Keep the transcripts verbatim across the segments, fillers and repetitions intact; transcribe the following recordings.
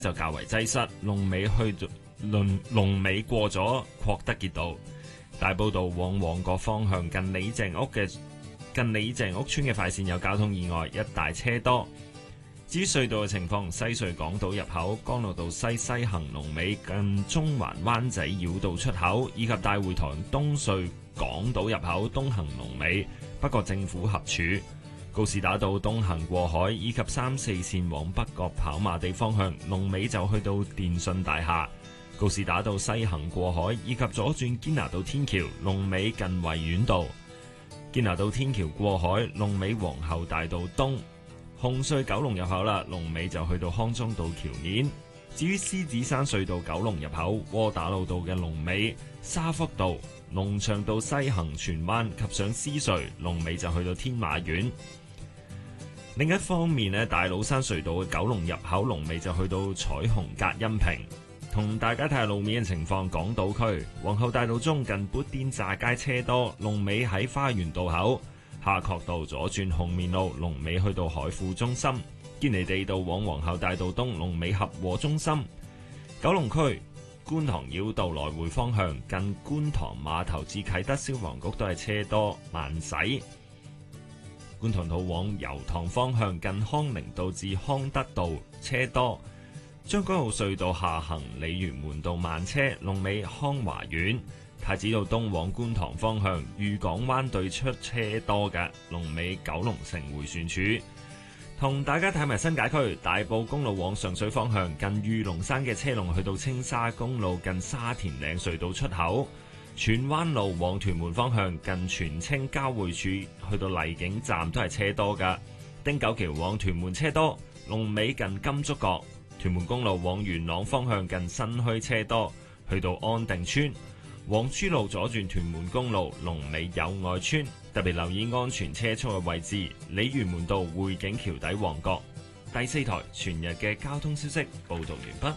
就較為擠塞，龍尾去到龍龍尾過咗擴德傑道。大埔道往旺角方向近李鄭屋嘅近李鄭屋村嘅快線有交通意外，一帶車多。至於隧道嘅情況，西隧港島入口干諾道西西行龍尾近中環灣仔繞道出口，以及大會堂東隧港島入口東行龍尾北角政府合署。告士打道東行過海以及三四線往北角跑馬地方向龍尾就去到電訊大廈。告士打道西行過海以及左轉堅拿道天橋龍尾近維園道。堅拿道天橋過海龍尾皇后大道東。紅隧九龍入口啦，龍尾就去到康莊道橋面。至於獅子山隧道九龍入口窩打老道嘅龍尾沙福道。龍翔道西行荃灣及上獅隧龍尾就去到天馬苑。另一方面咧，大老山隧道嘅九龍入口龍尾就去到彩虹隔音屏。同大家睇下路面嘅情況，港島區皇后大道中近砵甸乍街車多，龍尾喺花園道口。夏慤道左轉紅棉路龍尾去到海富中心。堅尼地道往皇后大道東龍尾合和中心。九龍區觀塘繞道來回方向近觀塘碼頭至啟德消防局都係車多慢駛。觀塘道往油塘方向近康寧道至康德道車多。將軍澳隧道下行鯉魚門道慢車龍尾康華苑。太子道東往觀塘方向裕港灣對出車多嘅龍尾九龍城迴旋處。同大家睇埋新界區大埔公路往上水方向近御龍山嘅車龍去到青沙公路近沙田嶺隧道出口。荃灣路往屯門方向近荃青交匯處去到荔景站都係車多㗎。汀九橋往屯門車多，龍尾近金竹角。屯門公路往元朗方向近新墟車多，去到安定村。黃珠路左轉屯門公路龍尾友愛村，特別留意安全車速嘅位置。鯉魚門道匯景橋底旺角。第四台全日嘅交通消息報道完畢。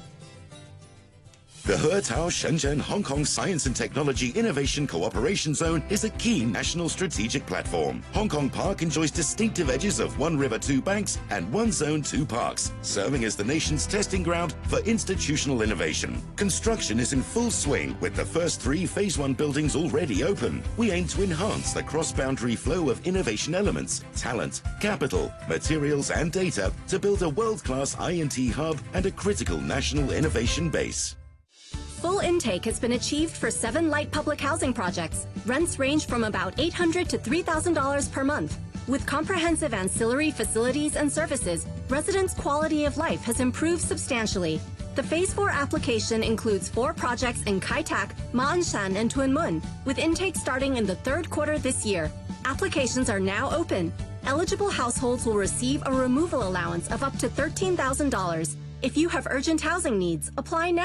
The He-Tao Shenzhen Hong Kong Science and Technology Innovation Cooperation Zone is a key national strategic platform. Hong Kong Park enjoys distinctive edges of one river, two banks, and one zone, two parks, serving as the nation's testing ground for institutional innovation. Construction is in full swing with the first three Phase one buildings already open. We aim to enhance the cross-boundary flow of innovation elements, talent, capital, materials, and data to build a world-class I and T hub and a critical national innovation base. Full intake has been achieved for seven light public housing projects. Rents range from about eight hundred dollars to three thousand dollars per month. With comprehensive ancillary facilities and services, residents' quality of life has improved substantially. The Phase four application includes four projects in Kai Tak, Ma On Shan, and Tuen Mun, with intake starting in the third quarter this year. Applications are now open. Eligible households will receive a removal allowance of up to thirteen thousand dollars. If you have urgent housing needs, apply now.